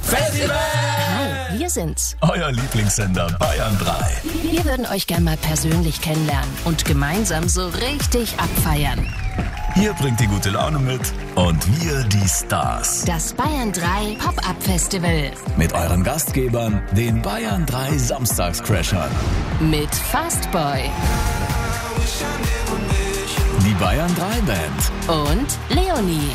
Festival! Hi, wir sind's. Euer Lieblingssender Bayern 3. Wir würden euch gern mal persönlich kennenlernen und gemeinsam so richtig abfeiern. Ihr bringt die gute Laune mit und wir die Stars. Das Bayern 3 Pop-Up-Festival. Mit euren Gastgebern, den Bayern 3 Samstagscrashern. Mit Fastboy. Die Bayern 3 Band. Und Leonie.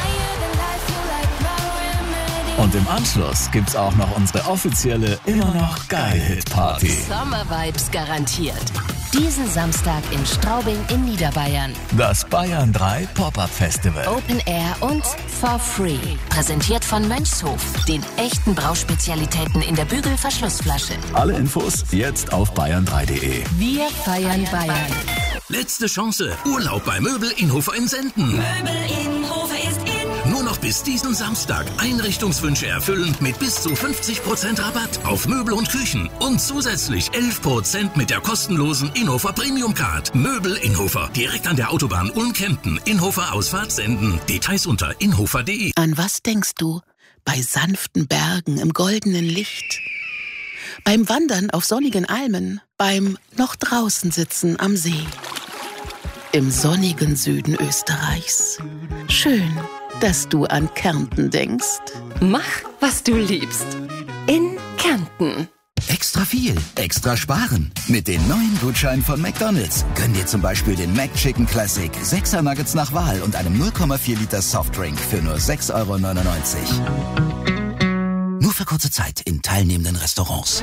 Und im Anschluss gibt's auch noch unsere offizielle Immer noch geil Hit-Party. Sommer-Vibes garantiert. Diesen Samstag in Straubing in Niederbayern. Das Bayern 3 Pop-Up Festival. Open Air und for free. Präsentiert von Mönchshof, den echten Brauspezialitäten in der Bügelverschlussflasche. Alle Infos jetzt auf bayern3.de. Wir feiern Bayern. Letzte Chance. Urlaub bei Möbel Inhofer in Senden. Möbel Inhofer ist in. Nur noch bis diesen Samstag Einrichtungswünsche erfüllen mit bis zu 50% Rabatt auf Möbel und Küchen und zusätzlich 11% mit der kostenlosen Inhofer Premium Card. Möbel Inhofer, direkt an der Autobahn Ulm-Kempten. Inhofer Ausfahrt Senden. Details unter inhofer.de. An was denkst du bei sanften Bergen im goldenen Licht? Beim Wandern auf sonnigen Almen? Beim noch draußen sitzen am See? Im sonnigen Süden Österreichs? Schön, dass du an Kärnten denkst. Mach, was du liebst. In Kärnten. Extra viel, extra sparen. Mit den neuen Gutscheinen von McDonald's. Gönn dir zum Beispiel den McChicken Classic, 6er Nuggets nach Wahl und einem 0,4 Liter Softdrink für nur 6,99 €. Nur für kurze Zeit in teilnehmenden Restaurants.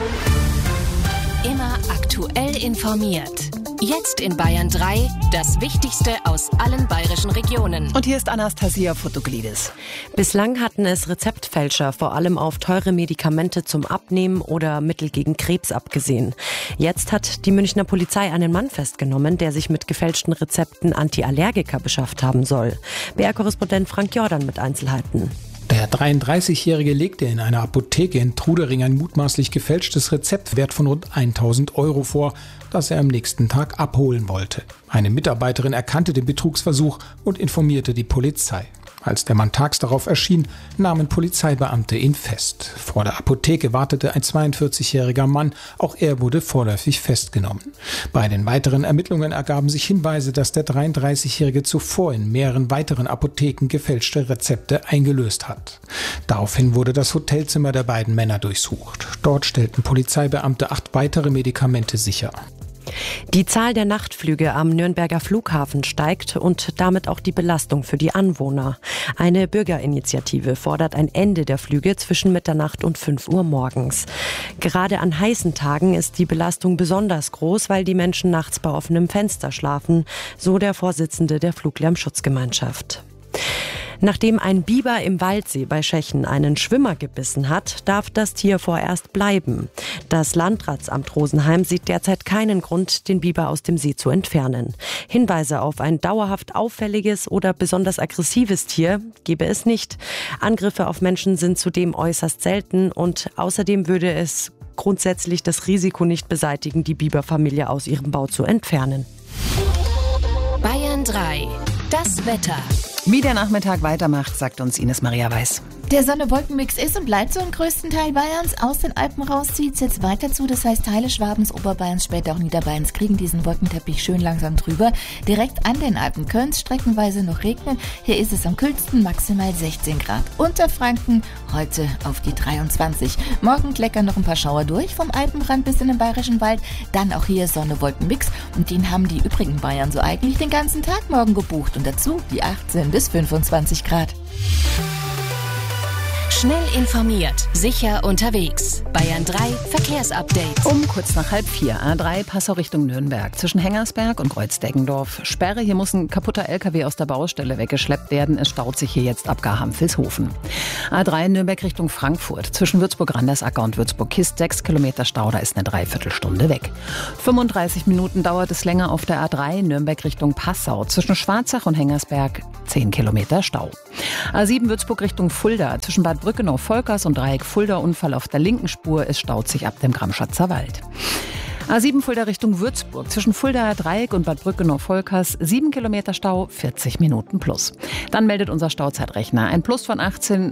Immer aktuell informiert. Jetzt in Bayern 3, das Wichtigste aus allen bayerischen Regionen. Und hier ist Anastasia Fotoglidis. Bislang hatten es Rezeptfälscher vor allem auf teure Medikamente zum Abnehmen oder Mittel gegen Krebs abgesehen. Jetzt hat die Münchner Polizei einen Mann festgenommen, der sich mit gefälschten Rezepten Antiallergika beschafft haben soll. BR-Korrespondent Frank Jordan mit Einzelheiten. Der 33-Jährige legte in einer Apotheke in Trudering ein mutmaßlich gefälschtes Rezept wert von rund 1.000 € vor, das er am nächsten Tag abholen wollte. Eine Mitarbeiterin erkannte den Betrugsversuch und informierte die Polizei. Als der Mann tags darauf erschien, nahmen Polizeibeamte ihn fest. Vor der Apotheke wartete ein 42-jähriger Mann, auch er wurde vorläufig festgenommen. Bei den weiteren Ermittlungen ergaben sich Hinweise, dass der 33-Jährige zuvor in mehreren weiteren Apotheken gefälschte Rezepte eingelöst hat. Daraufhin wurde das Hotelzimmer der beiden Männer durchsucht. Dort stellten Polizeibeamte 8 weitere Medikamente sicher. Die Zahl der Nachtflüge am Nürnberger Flughafen steigt und damit auch die Belastung für die Anwohner. Eine Bürgerinitiative fordert ein Ende der Flüge zwischen Mitternacht und 5 Uhr morgens. Gerade an heißen Tagen ist die Belastung besonders groß, weil die Menschen nachts bei offenem Fenster schlafen, so der Vorsitzende der Fluglärmschutzgemeinschaft. Nachdem ein Biber im Waldsee bei Schechen einen Schwimmer gebissen hat, darf das Tier vorerst bleiben. Das Landratsamt Rosenheim sieht derzeit keinen Grund, den Biber aus dem See zu entfernen. Hinweise auf ein dauerhaft auffälliges oder besonders aggressives Tier gebe es nicht. Angriffe auf Menschen sind zudem äußerst selten und außerdem würde es grundsätzlich das Risiko nicht beseitigen, die Biberfamilie aus ihrem Bau zu entfernen. Bayern 3, das Wetter. Wie der Nachmittag weitermacht, sagt uns Ines Maria Weiß. Der Sonne-Wolken-Mix ist und bleibt so im größten Teil Bayerns. Aus den Alpen raus zieht es jetzt weiter zu. Das heißt, Teile Schwabens, Oberbayerns, später auch Niederbayerns kriegen diesen Wolkenteppich schön langsam drüber. Direkt an den Alpen könnte es streckenweise noch regnen. Hier ist es am kühlsten, maximal 16 Grad. Unterfranken heute auf die 23. Morgen kleckern noch ein paar Schauer durch, vom Alpenrand bis in den Bayerischen Wald. Dann auch hier Sonne-Wolken-Mix. Und den haben die übrigen Bayern so eigentlich den ganzen Tag morgen gebucht. Und dazu die 18 bis 25 Grad. Schnell informiert, sicher unterwegs. Bayern 3 Verkehrsupdate. Um kurz nach 3:30, A3 Passau Richtung Nürnberg. Zwischen Hengersberg und Kreuzdeggendorf. Sperre, hier muss ein kaputter LKW aus der Baustelle weggeschleppt werden. Es staut sich hier jetzt ab Garhamselshofen. A3 Nürnberg Richtung Frankfurt. Zwischen Würzburg-Randersacker und Würzburg-Kist 6 Kilometer Stau, da ist eine Dreiviertelstunde weg. 35 Minuten dauert es länger auf der A3 Nürnberg Richtung Passau. Zwischen Schwarzach und Hengersberg 10 Kilometer Stau. A7 Würzburg Richtung Fulda. Zwischen Bad Brückenau-Volkers und Dreieck Fulda Unfall auf der linken Spur. Es staut sich ab dem Gramschatzer Wald. A7 Fulda Richtung Würzburg. Zwischen Fuldaer Dreieck und Bad Brückenow-Volkers 7 Kilometer Stau, 40 Minuten plus. Dann meldet unser Stauzeitrechner ein Plus von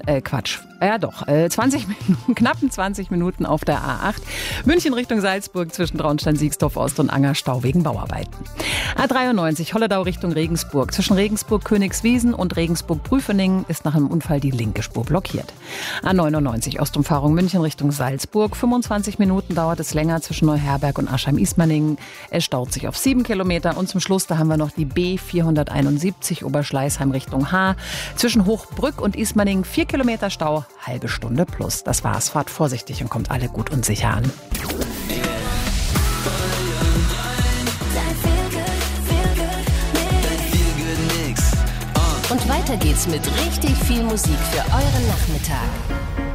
20 Minuten, knappen 20 Minuten auf der A8. München Richtung Salzburg zwischen Traunstein-Siegsdorf Ost und Anger Stau wegen Bauarbeiten. A93 Holledau Richtung Regensburg. Zwischen Regensburg-Königswiesen und Regensburg-Prüfeningen ist nach einem Unfall die linke Spur blockiert. A99 Ostumfahrung München Richtung Salzburg. 25 Minuten dauert es länger zwischen Neuherberg und Aschheim-Ismaningen. Es staut sich auf 7 Kilometer. Und zum Schluss, da haben wir noch die B471 Oberschleißheim Richtung Haar. Zwischen Hochbrück und Ismaningen 4 Kilometer Stau, halbe Stunde plus. Das war's. Fahrt vorsichtig und kommt alle gut und sicher an. Und weiter geht's mit richtig viel Musik für euren Nachmittag.